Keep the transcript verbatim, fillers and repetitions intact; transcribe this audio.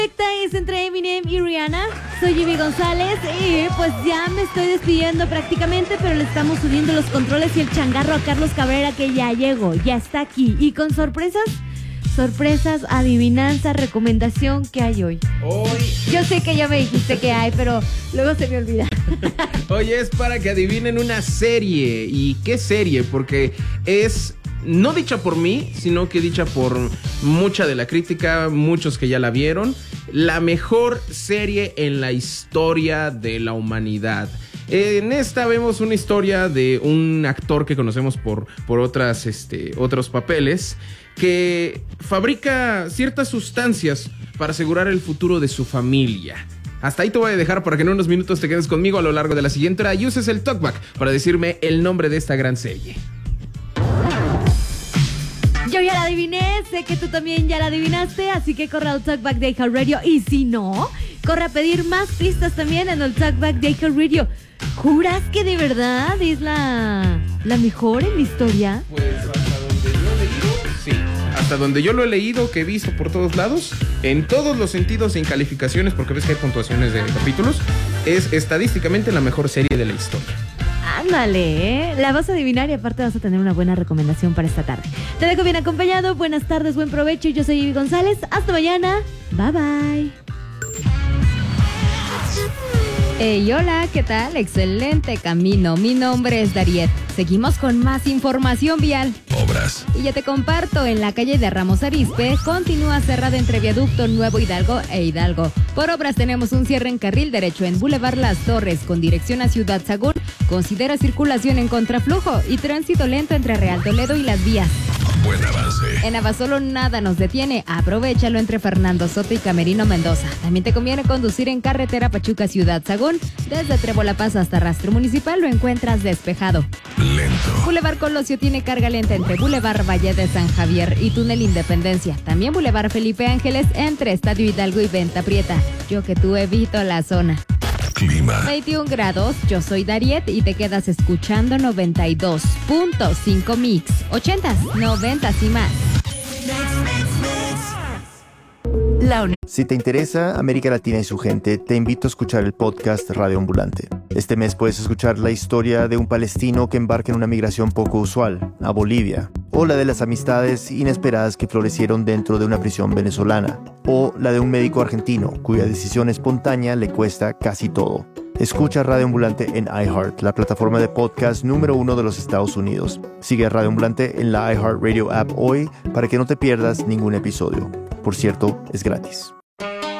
Es entre Eminem y Rihanna. Soy Ivy González y pues ya me estoy despidiendo prácticamente, pero le estamos subiendo los controles y el changarro a Carlos Cabrera, que ya llegó, ya está aquí. Y con sorpresas, sorpresas, adivinanza, recomendación que hay hoy. Hoy. Yo sé que ya me dijiste que hay, pero luego se me olvida. Hoy es para que adivinen una serie. ¿Y qué serie? Porque es... no dicha por mí, sino que dicha por mucha de la crítica, muchos que ya la vieron. La mejor serie en la historia de la humanidad. En esta vemos una historia de un actor que conocemos por, por otras, este, otros papeles, que fabrica ciertas sustancias para asegurar el futuro de su familia. Hasta ahí te voy a dejar para que en unos minutos te quedes conmigo a lo largo de la siguiente hora y uses el talkback para decirme el nombre de esta gran serie. Yo ya la adiviné, sé que tú también ya la adivinaste, así que corre al Talkback de iHeartRadio. Y si no, corre a pedir más pistas también en el Talkback de iHeartRadio. ¿Juras que de verdad es la, la mejor en la historia? Pues hasta donde yo he leído, sí. Hasta donde yo lo he leído, que he visto por todos lados, en todos los sentidos, en calificaciones, porque ves que hay puntuaciones de capítulos, es estadísticamente la mejor serie de la historia. Ándale, ¿eh? La vas a adivinar y aparte vas a tener una buena recomendación para esta tarde. Te dejo bien acompañado, buenas tardes, buen provecho. Yo soy Ivy González, hasta mañana, bye bye. Hey, hola, ¿qué tal? Excelente camino, mi nombre es Dariet. Seguimos con más información vial. Obras. Y ya te comparto, en la calle de Ramos Arizpe continúa cerrada entre Viaducto Nuevo Hidalgo e Hidalgo. Por obras tenemos un cierre en carril derecho en Boulevard Las Torres con dirección a Ciudad Sagún. Considera circulación en contraflujo y tránsito lento entre Real Toledo y Las Vías. Buen avance. En Abasolo nada nos detiene, aprovéchalo entre Fernando Soto y Camerino Mendoza. También te conviene conducir en carretera Pachuca Ciudad Sagún. Desde Trébol La Paz hasta Rastro Municipal lo encuentras despejado. Lento. Boulevard Colosio tiene carga lenta entre Boulevard Valle de San Javier y Túnel Independencia. También Boulevard Felipe Ángeles entre Estadio Hidalgo y Venta Prieta. Yo que tú evito la zona. Clima. veintiún grados, yo soy Dariet y te quedas escuchando noventa y dos punto cinco Mix. ochentas, noventas y más. La Si te interesa América Latina y su gente, te invito a escuchar el podcast Radio Ambulante. Este mes puedes escuchar la historia de un palestino que embarca en una migración poco usual, a Bolivia, o la de las amistades inesperadas que florecieron dentro de una prisión venezolana, o la de un médico argentino cuya decisión espontánea le cuesta casi todo. Escucha Radio Ambulante en iHeart, la plataforma de podcast número uno de los Estados Unidos. Sigue a Radio Ambulante en la iHeartRadio app hoy para que no te pierdas ningún episodio. Por cierto, es gratis.